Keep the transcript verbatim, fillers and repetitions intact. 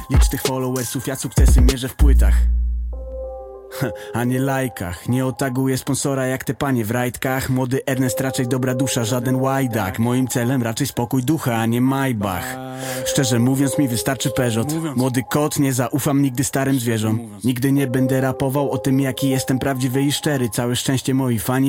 Licz tych followersów, ja sukcesy mierzę w płytach, a nie lajkach. Nie otaguję sponsora jak te panie w rajtkach. Młody Ernest raczej dobra dusza, żaden łajdak. Moim celem raczej spokój ducha, a nie Maybach. Szczerze mówiąc mi wystarczy Peugeot. Młody kot, nie zaufam nigdy starym zwierzom. Nigdy nie będę rapował o tym jaki jestem prawdziwy i szczery. Całe szczęście moi fani